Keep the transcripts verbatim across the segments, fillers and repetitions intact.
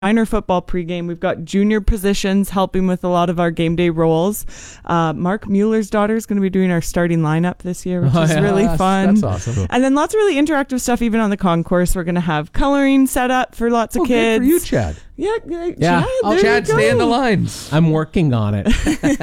minor football pregame. We've got junior positions helping with a lot of our game day roles. Uh, Mark Mueller's daughter is going to be doing our starting lineup this year, which oh, is yeah, really that's, fun. That's awesome. And then lots of really interactive stuff even on the concourse. We're going to have coloring set up for lots of oh, kids. Good for you, Chad. Yeah, yeah, Yeah. Chad, I'll there Chad you stay in the go. lines. I'm working on it.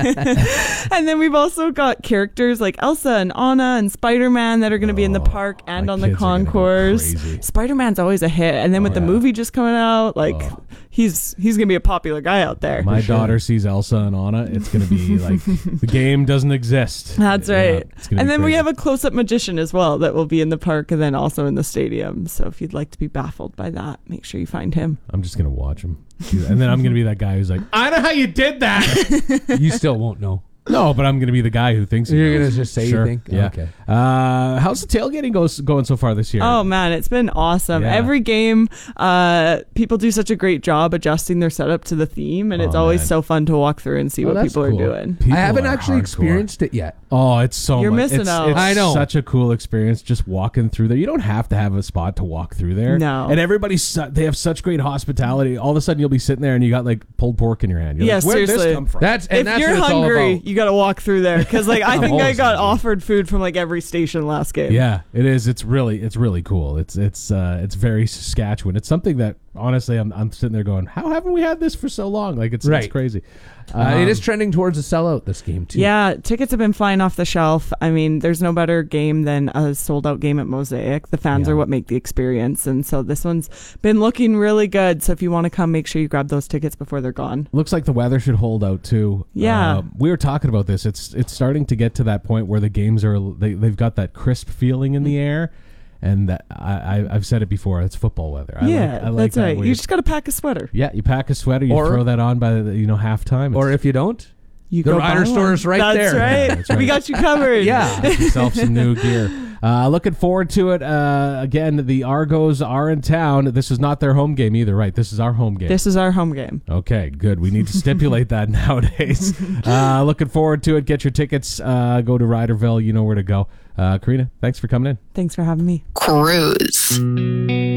And then we've also got characters like Elsa and Anna and Spider-Man that are going to be in the park and my on the kids are gonna go concourse. crazy. Spider-Man's always a hit. And then with Oh, the yeah. movie just coming out, like Oh. he's he's going to be a popular guy out there. My sure. daughter sees Elsa and Anna. It's going to be like the game doesn't exist. That's Yeah, right. it's gonna And be then we crazy. have a close-up magician as well that will be in the park and then also in the stadium. So if you'd like to be baffled by that, make sure you find him. I'm just going to watch him. And then I'm going to be that guy who's like, I know how you did that. You still won't know. No, but I'm going to be the guy who thinks he You're knows. going to just say Sure. you think? Yeah. Okay. Uh, how's the tailgating goes, going so far this year? Oh man, it's been awesome. Yeah. Every game, uh, people do such a great job adjusting their setup to the theme, and it's Oh, always man. so fun to walk through and see Oh, what that's people cool. are doing. People I haven't are actually hardcore. experienced it yet. Oh, it's so You're much. missing it's, out. It's I know. such a cool experience just walking through there. You don't have to have a spot to walk through there. No. And everybody's su- they have such great hospitality. All of a sudden you'll be sitting there and you got like pulled pork in your hand. You're Yeah, like, where'd seriously. this come from? That's and If that's you're what it's all hungry, about. you got to walk through there because, like, I I'm think I always got hungry. offered food from like every station last game. Yeah, it is. It's really, it's really cool. It's, it's, uh, it's very Saskatchewan. It's something that honestly, I'm, I'm sitting there going, how haven't we had this for so long? Like it's, Right. it's crazy. Uh, Um, it is trending towards a sellout this game too. Yeah, tickets have been flying off the shelf. I mean, there's no better game than a sold out game at Mosaic. The fans Yeah. are what make the experience. And so this one's been looking really good. So if you want to come, make sure you grab those tickets before they're gone. Looks like the weather should hold out too. Yeah. Uh, we were talking about this. It's it's starting to get to that point where the games are they they've got that crisp feeling in the air, and that I, I I've said it before. It's football weather. I yeah, like, I like that's that right. where You just got to pack a sweater. yeah, you pack a sweater, you Or- throw that on by the you know halftime, Or if you don't, You The go Rider buy store one. is right that's there. Right. Yeah, that's right. We got you covered. yeah. get yourself some new gear. Uh, looking forward to it. Uh, again, the Argos are in town. This is not their home game either, right? This is our home game. This is our home game. Okay, good. We need to stipulate that nowadays. Uh, looking forward to it. Get your tickets. Uh, go to Riderville. You know where to go. Uh, Karina, thanks for coming in. Thanks for having me. Cruise.